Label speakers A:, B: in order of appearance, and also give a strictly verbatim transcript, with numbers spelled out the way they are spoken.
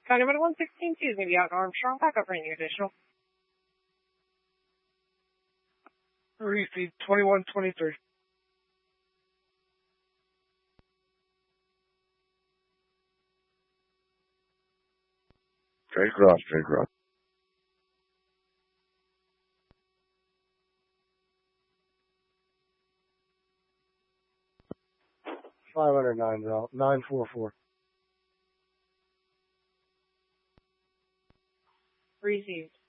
A: County Road one sixteen two is going to be out in Armstrong. Back up for any additional.
B: Receive twenty-one twenty-three.
C: Straight across, straight across.
B: five hundred nine, nine four four.
A: Received.